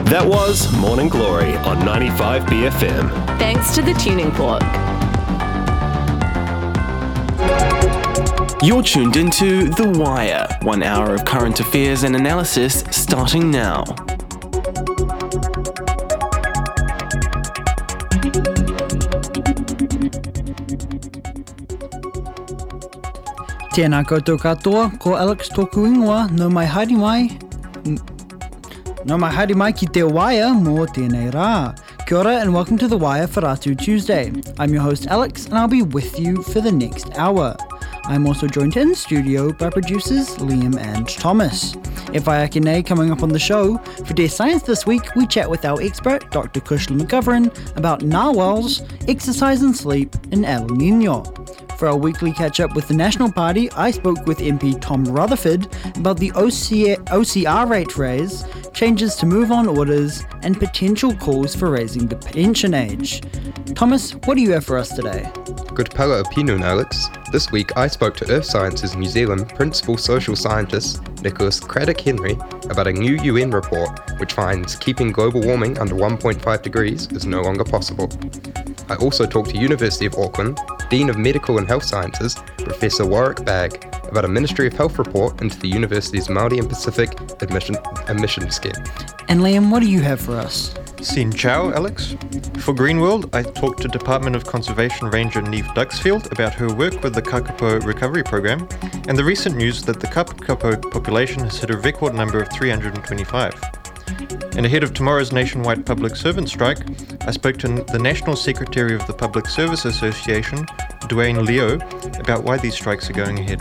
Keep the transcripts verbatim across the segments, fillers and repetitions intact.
That was Morning Glory on ninety-five B F M. Thanks to the Tuning Fork. You're tuned into The Wire, one hour of current affairs and analysis starting now. Tēnā koutou katoa, ko Alex tōku ingoa, no mai haere mai, no mai haere mai ki Te Wire mō tēnei rā. Kia ora and welcome to The Wire for Ratu Tuesday. I'm your host Alex and I'll be with you for the next hour. I'm also joined in studio by producers Liam and Thomas. E whai ake nei coming up on the show, for Dear Science this week we chat with our expert Doctor Kushla McGovern about narwhals, exercise and sleep in El Nino. For our weekly catch-up with the National Party, I spoke with M P Tom Rutherford about the O C R rate raise, changes to move-on orders, and potential calls for raising the pension age. Thomas, what do you have for us today? Good pala opinun, Alex. This week I spoke to Earth Sciences New Zealand Principal Social Scientist Nicholas Craddock Henry about a new U N report which finds keeping global warming under one point five degrees is no longer possible. I also talked to University of Auckland Dean of Medical and Health Sciences, Professor Warwick Bagg, about a Ministry of Health report into the university's Māori and Pacific admission, admission scheme. And Liam, what do you have for us? Xin chao, Alex. For Green World, I talked to Department of Conservation Ranger Neve Duxfield about her work with the Kakapo Recovery Program and the recent news that the kakapo population has hit a record number of three hundred twenty-five. And ahead of tomorrow's nationwide public servant strike, I spoke to the National Secretary of the Public Service Association, Dwayne Leo, about why these strikes are going ahead.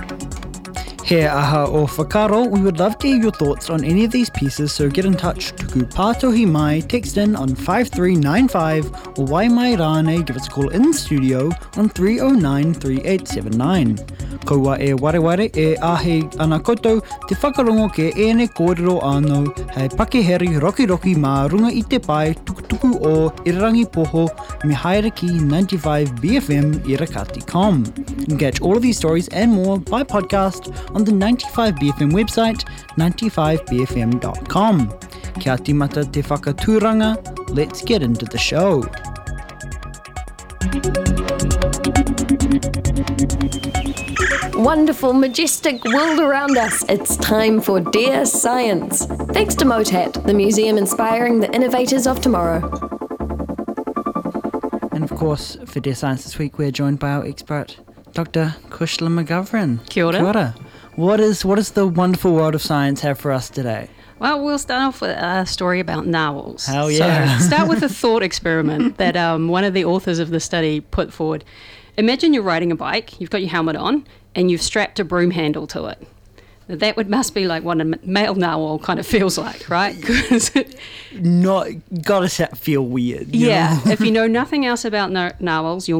He aha o whakaro, we would love to hear your thoughts on any of these pieces, so get in touch. Tuku pātohi mai, text in on five three nine five, or wai mai rāne, give us a call in studio on three oh nine, three eight seven nine. Kaua e wareware e ahe ana koutou, te whakarongo ke ene kōrero anō, hei pakeheri roki roki mā runga i te pai tukutuku o Irarangi Poho, me haere ki ninety-five B F M irakati dot com. You can catch all of these stories and more by podcast on the ninety-five B F M website, ninety-five b f m dot com. Kia timata te whakatūranga, let's get into the show. Wonderful, majestic world around us. It's time for Dear Science. Thanks to MOTAT, the museum inspiring the innovators of tomorrow. And of course, for Dear Science this week, we're joined by our expert, Doctor Kushla McGovern. Kia ora. Kia ora. What is, what does the wonderful world of science have for us today? Well, we'll start off with a story about narwhals. Hell yeah. So start with a thought experiment that um, one of the authors of the study put forward. Imagine you're riding a bike, you've got your helmet on, and you've strapped a broom handle to it. Now, that would must be like what a male narwhal kind of feels like, right? Not, gotta feel weird. Yeah. Know? If you know nothing else about nar- narwhals, you'll